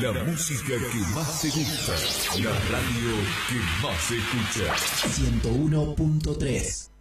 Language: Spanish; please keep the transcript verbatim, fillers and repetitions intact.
La música que más te gusta. La radio que más se escucha. ciento uno punto tres.